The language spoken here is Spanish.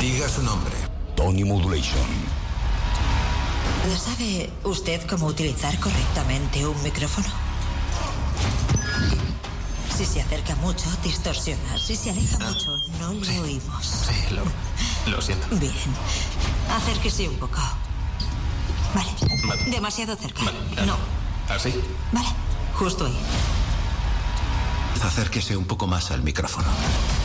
Diga su nombre. Tony Modulation. ¿Sabe usted cómo utilizar correctamente un micrófono? Si se acerca mucho, distorsiona. Si se aleja mucho, no lo oímos. Sí, lo siento. Bien. Acérquese un poco. Vale. Demasiado cerca. No. ¿Así? Vale. Justo ahí. Acérquese un poco más al micrófono.